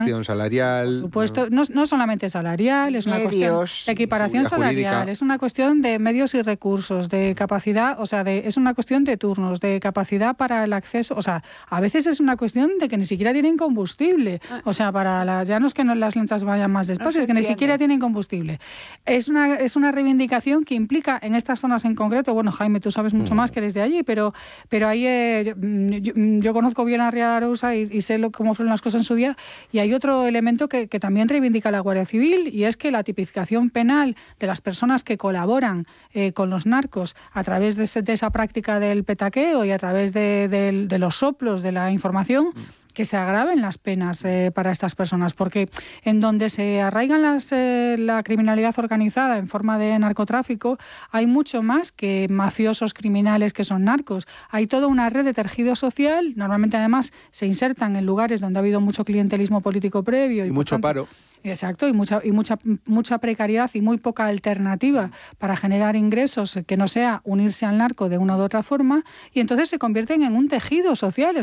salarial. Por supuesto, no solamente salarial, es una cuestión de equiparación salarial, es una cuestión de medios y recursos, de capacidad, o sea, es una cuestión de turnos, de capacidad para el acceso, o sea, a veces es una cuestión de que ni siquiera tienen combustible, o sea, ya no es que las lanchas vayan más despacio, es que ni siquiera tienen combustible. Es una reivindicación que implica en estas zonas en concreto, bueno, Jaime, tú sabes mucho más que eres de allí, pero ahí yo conozco bien a Ría de Arousa y sé cómo fueron las cosas en su día, y hay otro elemento que también reivindica la Guardia Civil, y es que la tipificación penal de las personas que colaboran con los narcos a través de esa práctica del petaqueo y a través de los soplos de la información, que se agraven las penas para estas personas, porque en donde se arraigan la criminalidad organizada en forma de narcotráfico, hay mucho más que mafiosos criminales que son narcos. Hay toda una red de tejido social, normalmente además se insertan en lugares donde ha habido mucho clientelismo político previo. Y mucho paro. Exacto, y mucha precariedad y muy poca alternativa para generar ingresos que no sea unirse al narco de una u otra forma, y entonces se convierten en un tejido social.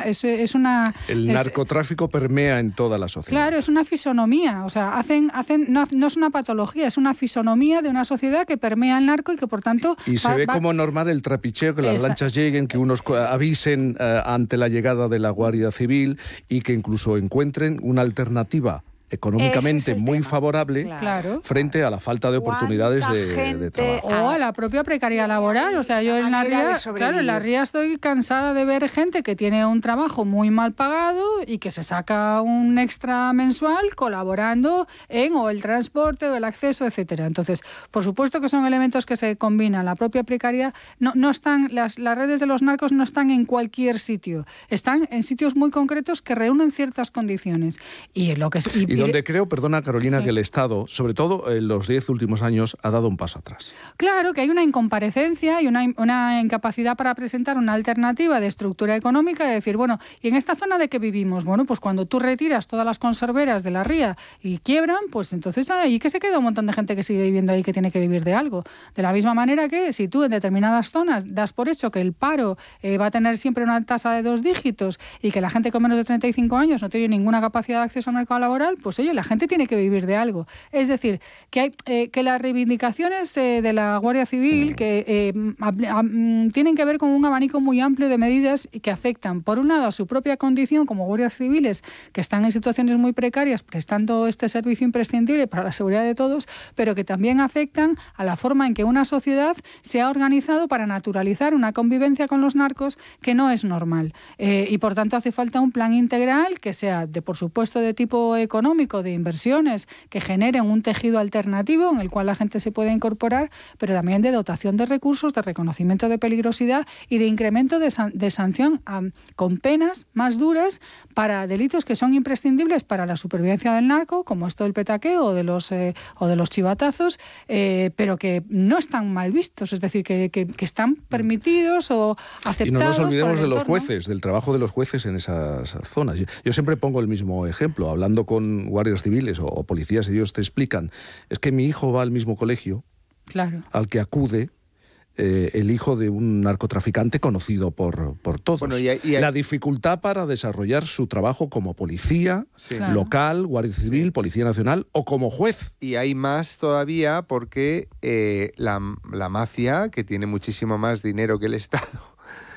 El narcotráfico permea en toda la sociedad. Claro, es una fisonomía, o sea, no es una patología, es una fisonomía de una sociedad que permea el narco y que por tanto... Y se ve como normal el trapicheo, que las lanchas lleguen, que unos avisen ante la llegada de la Guardia Civil y que incluso encuentren una alternativa económicamente muy favorable, claro, frente a la falta de oportunidades de trabajo. O a la propia precariedad laboral. O sea, yo en la Ría estoy cansada de ver gente que tiene un trabajo muy mal pagado y que se saca un extra mensual colaborando en o el transporte o el acceso, etcétera. Entonces, por supuesto que son elementos que se combinan. La propia precariedad, no están, las redes de los narcos no están en cualquier sitio. Están en sitios muy concretos que reúnen ciertas condiciones. Y donde creo, perdona Carolina, que el Estado, sobre todo en los 10 últimos años, ha dado un paso atrás. Claro, que hay una incomparecencia y una incapacidad para presentar una alternativa de estructura económica, de decir, bueno, ¿y en esta zona de qué vivimos? Bueno, pues cuando tú retiras todas las conserveras de la ría y quiebran, pues entonces ahí que se queda un montón de gente que sigue viviendo ahí, que tiene que vivir de algo. De la misma manera que si tú en determinadas zonas das por hecho que el paro va a tener siempre una tasa de 2 dígitos y que la gente con menos de 35 años no tiene ninguna capacidad de acceso al mercado laboral, pues oye, la gente tiene que vivir de algo. Es decir, que hay que las reivindicaciones de la Guardia Civil que tienen que ver con un abanico muy amplio de medidas que afectan, por un lado, a su propia condición como guardias civiles que están en situaciones muy precarias prestando este servicio imprescindible para la seguridad de todos, pero que también afectan a la forma en que una sociedad se ha organizado para naturalizar una convivencia con los narcos que no es normal. Y por tanto hace falta un plan integral que sea, por supuesto, de tipo económico, de inversiones que generen un tejido alternativo en el cual la gente se pueda incorporar, pero también de dotación de recursos, de reconocimiento de peligrosidad y de incremento de sanción con penas más duras para delitos que son imprescindibles para la supervivencia del narco, como esto del petaqueo o de los chivatazos, pero que no están mal vistos, es decir, que están permitidos o aceptados. Y no nos olvidemos de los jueces, del trabajo de los jueces en esas zonas. Yo siempre pongo el mismo ejemplo, hablando con guardias civiles o policías, ellos te explican, es que mi hijo va al mismo colegio al que acude el hijo de un narcotraficante conocido por todos. Bueno, la dificultad para desarrollar su trabajo como policía local, Guardia Civil, Policía Nacional o como juez. Y hay más todavía porque la mafia, que tiene muchísimo más dinero que el Estado,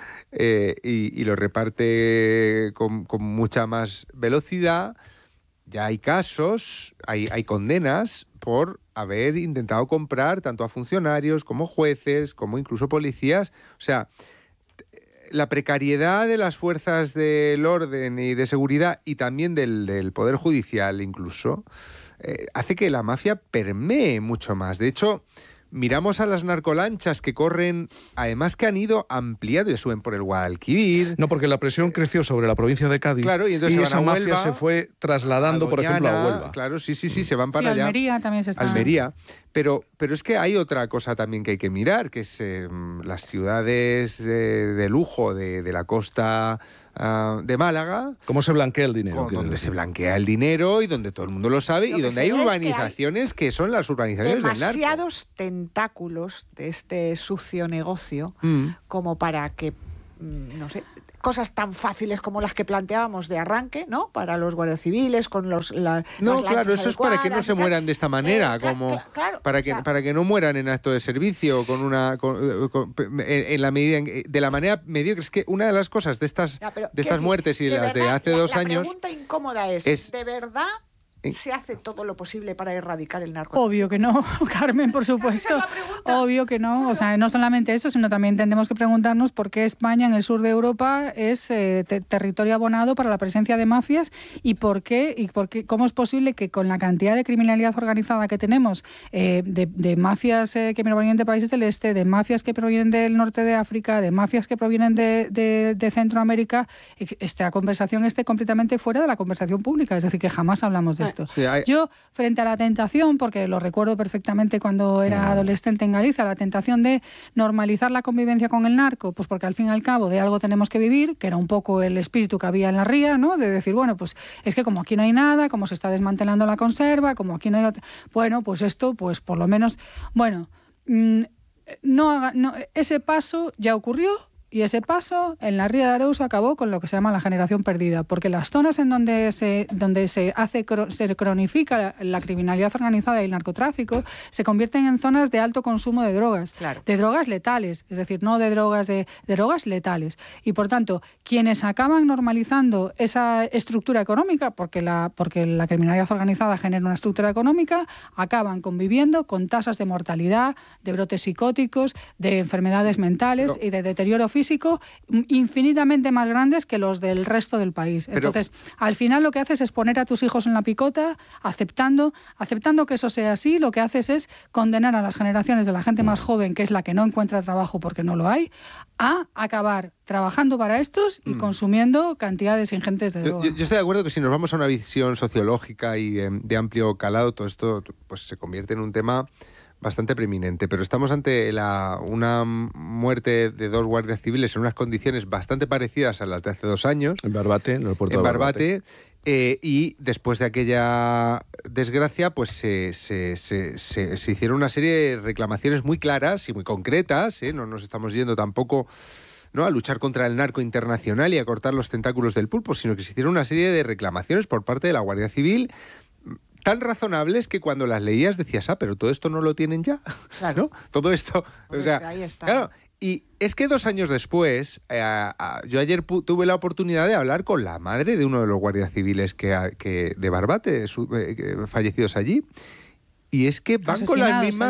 y lo reparte con mucha más velocidad, ya hay casos, hay condenas por haber intentado comprar tanto a funcionarios como jueces, como incluso policías. O sea, la precariedad de las fuerzas del orden y de seguridad y también del Poder Judicial incluso, hace que la mafia permee mucho más. De hecho, miramos a las narcolanchas que corren, además que han ido ampliando y suben por el Guadalquivir. No, porque la presión creció sobre la provincia de Cádiz, claro, y entonces esa mafia se fue trasladando, por ejemplo, a Huelva. Claro, sí, se van para allá. Almería también se está... Almería. Pero es que hay otra cosa también que hay que mirar, que es las ciudades de lujo de la costa de Málaga. ¿Cómo se blanquea el dinero? Donde se blanquea el dinero y donde todo el mundo lo sabe y donde hay urbanizaciones que son las urbanizaciones del narco. Demasiados tentáculos de este sucio negocio como para que, no sé, cosas tan fáciles como las que planteábamos de arranque, ¿no? Para los guardias civiles, con no, claro, eso es para que no se mueran de esta manera, para que no mueran en acto de servicio, en la medida de la manera mediocre. Es que una de las cosas de estas muertes y de las de hace 2 años... La pregunta incómoda es ¿de verdad se hace todo lo posible para erradicar el narcotráfico? Obvio que no, Carmen, por supuesto. Obvio que no. O sea, no solamente eso, sino también tendremos que preguntarnos por qué España, en el sur de Europa, es territorio abonado para la presencia de mafias y cómo es posible que con la cantidad de criminalidad organizada que tenemos, de mafias que provienen de países del este, de mafias que provienen del norte de África, de mafias que provienen de Centroamérica, esta conversación esté completamente fuera de la conversación pública. Es decir, que jamás hablamos de esto. Sí, yo, frente a la tentación, porque lo recuerdo perfectamente cuando era adolescente en Galicia, la tentación de normalizar la convivencia con el narco, pues porque al fin y al cabo de algo tenemos que vivir, que era un poco el espíritu que había en la ría, ¿no? De decir, bueno, pues es que como aquí no hay nada, como se está desmantelando la conserva, como aquí no hay... Bueno, pues esto, pues por lo menos... Bueno, ese paso ya ocurrió. Y ese paso en la Ría de Arousa acabó con lo que se llama la generación perdida, porque las zonas en donde se cronifica la criminalidad organizada y el narcotráfico se convierten en zonas de alto consumo de drogas, de drogas letales, es decir, no de drogas de drogas letales. Y por tanto, quienes acaban normalizando esa estructura económica, porque la criminalidad organizada genera una estructura económica, acaban conviviendo con tasas de mortalidad, de brotes psicóticos, de enfermedades mentales y de deterioro físico infinitamente más grandes que los del resto del país. Entonces, al final lo que haces es poner a tus hijos en la picota, aceptando que eso sea así. Lo que haces es condenar a las generaciones de la gente más joven, que es la que no encuentra trabajo porque no lo hay, a acabar trabajando para estos y consumiendo cantidades ingentes de droga. Yo estoy de acuerdo que si nos vamos a una visión sociológica y de amplio calado, todo esto pues se convierte en un tema bastante preeminente, pero estamos ante una muerte de 2 guardias civiles en unas condiciones bastante parecidas a las de hace 2 años. En Barbate, en el puerto de Barbate. Y después de aquella desgracia, pues se hicieron una serie de reclamaciones muy claras y muy concretas, no nos estamos yendo tampoco, ¿no?, a luchar contra el narco internacional y a cortar los tentáculos del pulpo, sino que se hicieron una serie de reclamaciones por parte de la Guardia Civil tan razonables que cuando las leías decías, pero todo esto no lo tienen ya, claro. ¿no? Todo esto, pues ahí está. Claro, y es que 2 años después, yo ayer tuve la oportunidad de hablar con la madre de uno de los guardias civiles que de Barbate, fallecidos allí, y es que van con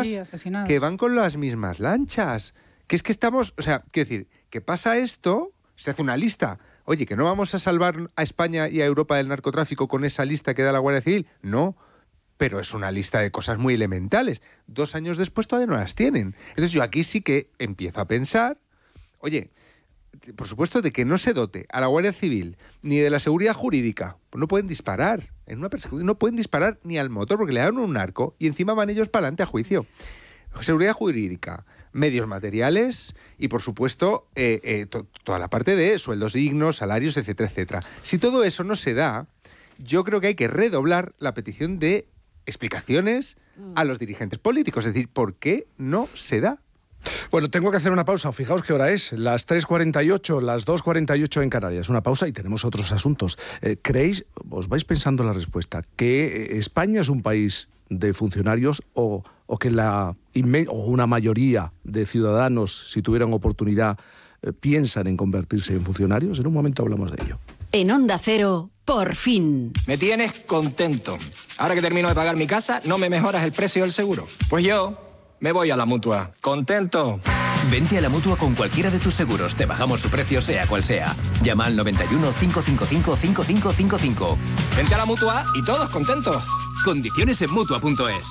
las mismas lanchas, que es que estamos, quiero decir, que pasa esto, se hace una lista. Oye, ¿que no vamos a salvar a España y a Europa del narcotráfico con esa lista que da la Guardia Civil? No, pero es una lista de cosas muy elementales. 2 años después todavía no las tienen. Entonces yo aquí sí que empiezo a pensar, oye, por supuesto de que no se dote a la Guardia Civil ni de la seguridad jurídica, pues no pueden disparar. En una persecución no pueden disparar ni al motor porque le dan un narco y encima van ellos para adelante a juicio. Seguridad jurídica, medios materiales y, por supuesto, toda la parte de sueldos dignos, salarios, etcétera, etcétera. Si todo eso no se da, yo creo que hay que redoblar la petición de explicaciones a los dirigentes políticos. Es decir, ¿por qué no se da? Bueno, tengo que hacer una pausa. Fijaos qué hora es. Las 3:48, las 2:48 en Canarias. Una pausa y tenemos otros asuntos. ¿Creéis, os vais pensando la respuesta, que España es un país de funcionarios o que una mayoría de ciudadanos, si tuvieran oportunidad, piensan en convertirse en funcionarios? En un momento hablamos de ello. En Onda Cero, por fin. Me tienes contento. Ahora que termino de pagar mi casa, ¿no me mejoras el precio del seguro? Pues yo me voy a la Mutua. ¿Contento? Vente a la Mutua con cualquiera de tus seguros. Te bajamos su precio, sea cual sea. Llama al 91 555 5555. Vente a la Mutua y todos contentos. Condiciones en Mutua.es.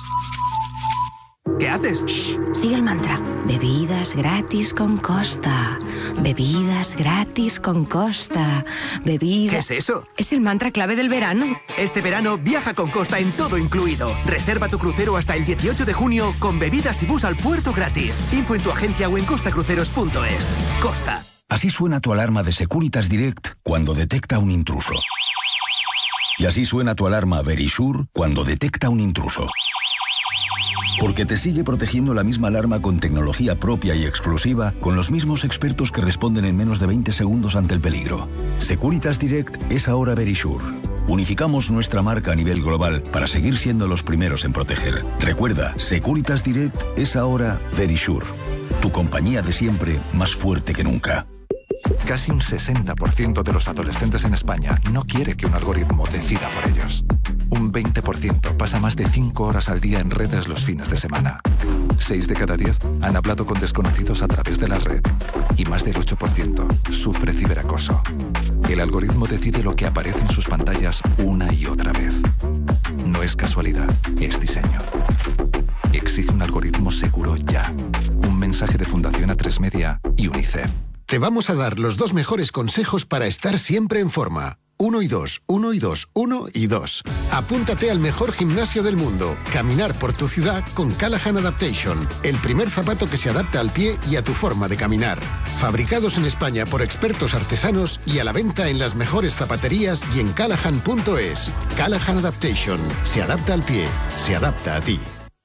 ¿Qué haces? Shh, sigue el mantra. Bebidas gratis con Costa. Bebidas gratis con Costa. ¿Qué es eso? Es el mantra clave del verano. Este verano viaja con Costa en todo incluido. Reserva tu crucero hasta el 18 de junio con bebidas y bus al puerto gratis. Info en tu agencia o en costacruceros.es. Costa. Así suena tu alarma de Securitas Direct cuando detecta un intruso. Y así suena tu alarma Verisure cuando detecta un intruso. Porque te sigue protegiendo la misma alarma con tecnología propia y exclusiva, con los mismos expertos que responden en menos de 20 segundos ante el peligro. Securitas Direct es ahora Verisure. Unificamos nuestra marca a nivel global para seguir siendo los primeros en proteger. Recuerda, Securitas Direct es ahora Verisure. Tu compañía de siempre, más fuerte que nunca. Casi un 60% de los adolescentes en España no quiere que un algoritmo decida por ellos. Un 20% pasa más de 5 horas al día en redes los fines de semana. 6 de cada 10 han hablado con desconocidos a través de la red. Y más del 8% sufre ciberacoso. El algoritmo decide lo que aparece en sus pantallas una y otra vez. No es casualidad, es diseño. Exige un algoritmo seguro ya. Un mensaje de Fundación A3 Media y UNICEF. Te vamos a dar los 2 mejores consejos para estar siempre en forma. 1 y 2, 1 y 2, 1 y 2. Apúntate al mejor gimnasio del mundo. Caminar por tu ciudad con Callahan Adaptation. El primer zapato que se adapta al pie y a tu forma de caminar. Fabricados en España por expertos artesanos y a la venta en las mejores zapaterías y en callahan.es. Callahan Adaptation. Se adapta al pie. Se adapta a ti.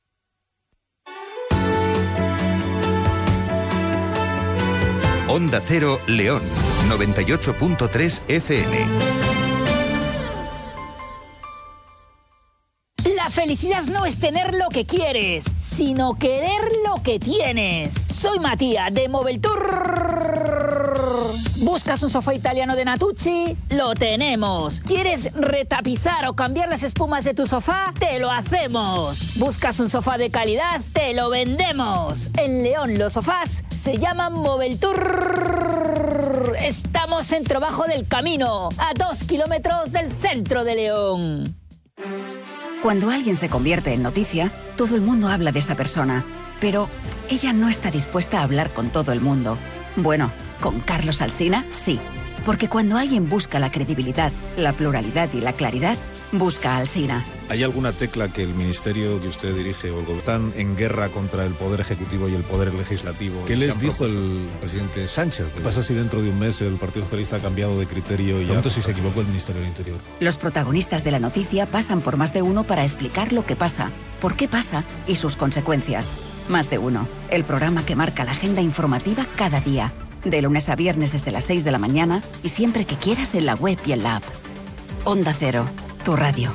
Onda Cero León, 98.3 FM. La felicidad no es tener lo que quieres, sino querer lo que tienes. Soy Matías de Moveltour. ¿Buscas un sofá italiano de Natuzzi? ¡Lo tenemos! ¿Quieres retapizar o cambiar las espumas de tu sofá? ¡Te lo hacemos! ¿Buscas un sofá de calidad? ¡Te lo vendemos! En León los sofás se llaman Moveltour. Estamos en Trabajo del Camino, a 2 kilómetros del centro de León. Cuando alguien se convierte en noticia, todo el mundo habla de esa persona. Pero ella no está dispuesta a hablar con todo el mundo. Bueno, con Carlos Alsina, sí. Porque cuando alguien busca la credibilidad, la pluralidad y la claridad, busca a Alsina. ¿Hay alguna tecla que el ministerio que usted dirige o el gobierno están en guerra contra el Poder Ejecutivo y el Poder Legislativo? ¿Qué les dijo el presidente Sánchez? ¿Qué pasa si dentro de un mes el Partido Socialista ha cambiado de criterio y si se equivocó el Ministerio del Interior? Los protagonistas de la noticia pasan por Más de Uno para explicar lo que pasa, por qué pasa y sus consecuencias. Más de Uno, el programa que marca la agenda informativa cada día. De lunes a viernes desde las 6 de la mañana y siempre que quieras en la web y en la app. Onda Cero, tu radio.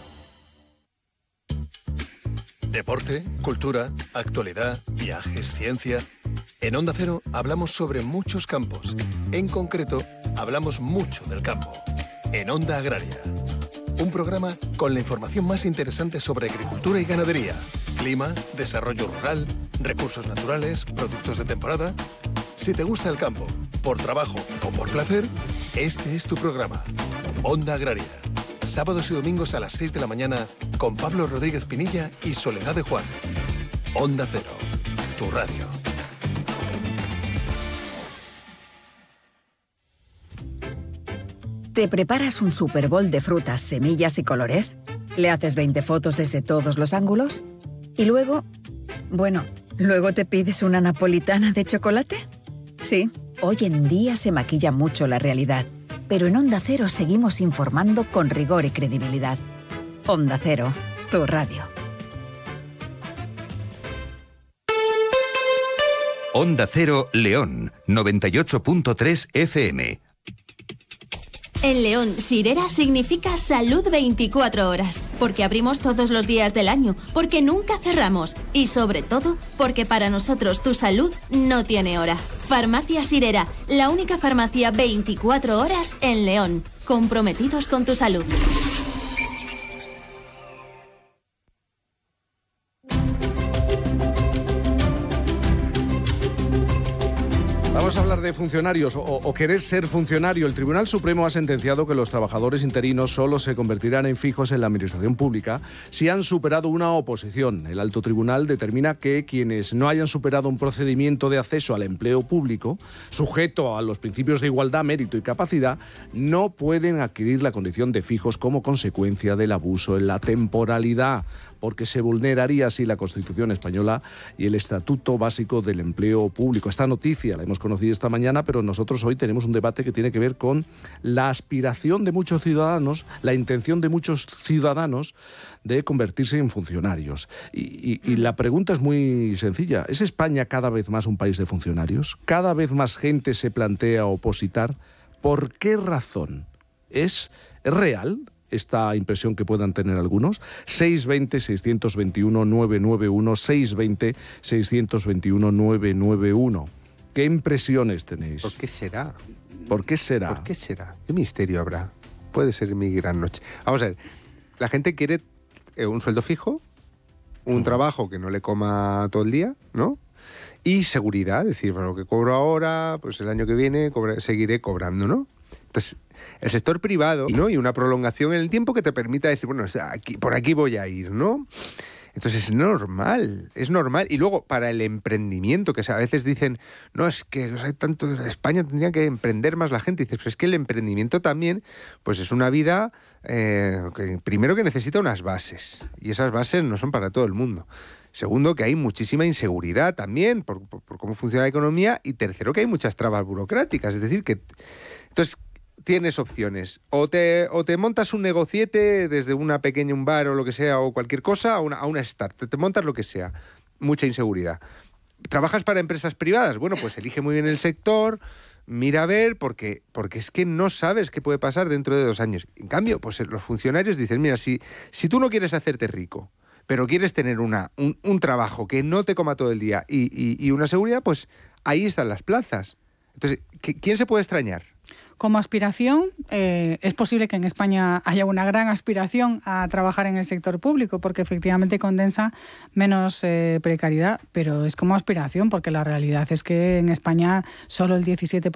Deporte, cultura, actualidad, viajes, ciencia. En Onda Cero hablamos sobre muchos campos. En concreto, hablamos mucho del campo. En Onda Agraria. Un programa con la información más interesante sobre agricultura y ganadería, clima, desarrollo rural, recursos naturales, productos de temporada. Si te gusta el campo, por trabajo o por placer, este es tu programa. Onda Agraria. Sábados y domingos a las 6 de la mañana con Pablo Rodríguez Pinilla y Soledad de Juan. Onda Cero, tu radio. ¿Te preparas un Super Bowl de frutas, semillas y colores? ¿Le haces 20 fotos desde todos los ángulos? ¿Y luego? Bueno, ¿luego te pides una napolitana de chocolate? Sí, hoy en día se maquilla mucho la realidad. Pero en Onda Cero seguimos informando con rigor y credibilidad. Onda Cero, tu radio. Onda Cero León, 98.3 FM. En León, Sirera significa salud 24 horas, porque abrimos todos los días del año, porque nunca cerramos y sobre todo, porque para nosotros tu salud no tiene hora. Farmacia Sirera, la única farmacia 24 horas en León, comprometidos con tu salud. Vamos a hablar de funcionarios o querer ser funcionario. El Tribunal Supremo ha sentenciado que los trabajadores interinos solo se convertirán en fijos en la administración pública si han superado una oposición. El alto tribunal determina que quienes no hayan superado un procedimiento de acceso al empleo público, sujeto a los principios de igualdad, mérito y capacidad, no pueden adquirir la condición de fijos como consecuencia del abuso en la temporalidad, porque se vulneraría así la Constitución española y el Estatuto Básico del Empleo Público. Esta noticia la hemos conocido esta mañana, pero nosotros hoy tenemos un debate que tiene que ver con la aspiración de muchos ciudadanos, la intención de muchos ciudadanos de convertirse en funcionarios. Y la pregunta es muy sencilla. ¿Es España cada vez más un país de funcionarios? ¿Cada vez más gente se plantea opositar? ¿Por qué razón? ¿Es real esta impresión que puedan tener algunos? 620-621-991, 620-621-991. ¿Qué impresiones tenéis? ¿Por qué será? ¿Por qué será? ¿Por qué será? ¿Qué misterio habrá? Puede ser mi gran noche. Vamos a ver, la gente quiere un sueldo fijo, un trabajo que no le coma todo el día, ¿no? Y seguridad, es decir, bueno, lo que cobro ahora, pues el año que viene seguiré cobrando, ¿no? Entonces, el sector privado, ¿no? Y una prolongación en el tiempo que te permita decir, bueno, por aquí voy a ir, ¿no? Entonces es normal. Y luego, para el emprendimiento, que a veces dicen, no, es que hay tanto, España tendría que emprender más la gente. Y dices, pues es que el emprendimiento también, pues es una vida, primero que necesita unas bases. Y esas bases no son para todo el mundo. Segundo, que hay muchísima inseguridad también por cómo funciona la economía. Y tercero, que hay muchas trabas burocráticas. Es decir, que... Entonces, tienes opciones. O te montas un negociete desde un bar o lo que sea, o cualquier cosa, a una start. Te montas lo que sea. Mucha inseguridad. ¿Trabajas para empresas privadas? Bueno, pues elige muy bien el sector, mira a ver, porque es que no sabes qué puede pasar dentro de 2 años. En cambio, pues los funcionarios dicen, mira, si tú no quieres hacerte rico, pero quieres tener un trabajo que no te coma todo el día y una seguridad, pues ahí están las plazas. Entonces, ¿quién se puede extrañar? Como aspiración, es posible que en España haya una gran aspiración a trabajar en el sector público, porque efectivamente condensa menos precariedad, pero es como aspiración, porque la realidad es que en España solo el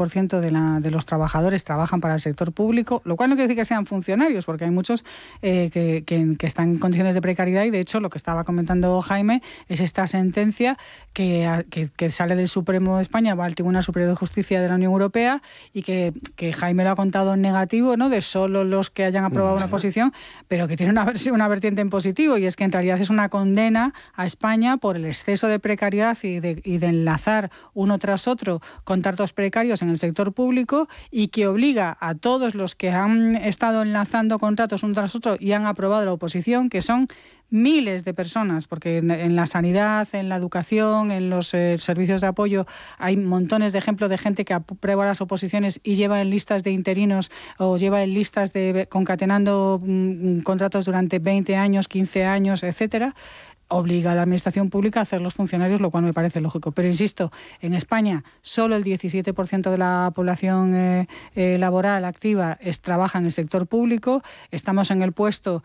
17% de los trabajadores trabajan para el sector público, lo cual no quiere decir que sean funcionarios, porque hay muchos que están en condiciones de precariedad, y de hecho lo que estaba comentando Jaime es esta sentencia que sale del Supremo de España, va al Tribunal Superior de Justicia de la Unión Europea, y que Jaime lo ha contado en negativo, ¿no? De solo los que hayan aprobado una posición, pero que tiene una vertiente en positivo, y es que en realidad es una condena a España por el exceso de precariedad y de enlazar uno tras otro contratos precarios en el sector público, y que obliga a todos los que han estado enlazando contratos uno tras otro y han aprobado la oposición, que son miles de personas, porque en la sanidad, en la educación, en los servicios de apoyo, hay montones de ejemplos de gente que aprueba las oposiciones y lleva en listas de interinos o lleva en listas de concatenando contratos durante 20 años, 15 años, etcétera. Obliga a la administración pública a hacer los funcionarios, lo cual me parece lógico. Pero insisto, en España solo el 17% de la población laboral activa trabaja en el sector público. Estamos en el puesto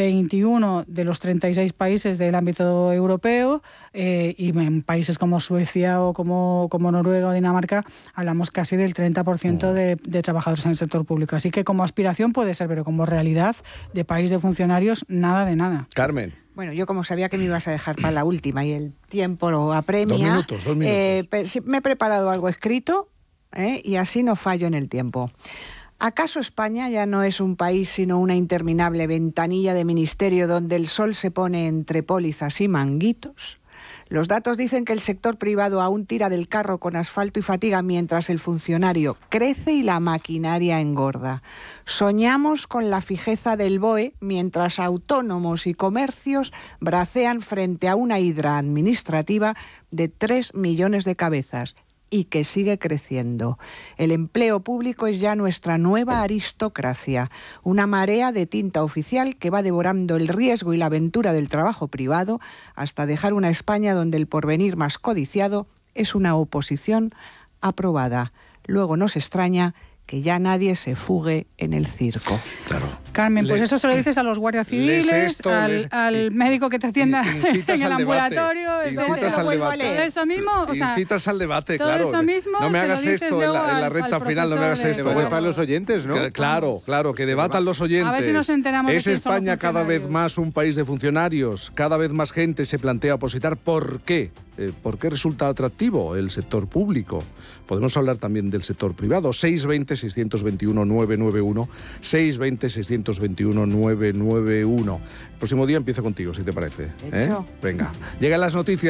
21 de los 36 países del ámbito europeo, y en países como Suecia o como Noruega o Dinamarca hablamos casi del 30% de trabajadores en el sector público. Así que como aspiración puede ser, pero como realidad de país de funcionarios, nada de nada. Carmen. Bueno, yo como sabía que me ibas a dejar para la última y el tiempo lo apremia... 2 minutos. Me he preparado algo escrito, y así no fallo en el tiempo. ¿Acaso España ya no es un país sino una interminable ventanilla de ministerio donde el sol se pone entre pólizas y manguitos? Los datos dicen que el sector privado aún tira del carro con asfalto y fatiga mientras el funcionario crece y la maquinaria engorda. Soñamos con la fijeza del BOE mientras autónomos y comercios bracean frente a una hidra administrativa de 3 millones de cabezas y que sigue creciendo. El empleo público es ya nuestra nueva aristocracia, una marea de tinta oficial que va devorando el riesgo y la aventura del trabajo privado hasta dejar una España donde el porvenir más codiciado es una oposición aprobada. Luego nos extraña que ya nadie se fugue en el circo. Claro. Carmen, pues eso se lo dices a los guardias civiles, al médico que te atienda en el ambulatorio. Incitas al debate. Todo eso mismo, o sea, incitas al debate, todo claro. Eso mismo no me hagas esto en la recta final, no me hagas esto. Bueno, para los oyentes, ¿no? Claro, que debatan los oyentes. A ver si nos enteramos ¿Es de quién son los España cada vez más un país de funcionarios? Cada vez más gente se plantea opositar. ¿Por qué? ¿Por qué resulta atractivo el sector público? Podemos hablar también del sector privado. 620-621-991, 620-621-991. El próximo día empiezo contigo, si te parece. Hecho. Venga, llegan las noticias.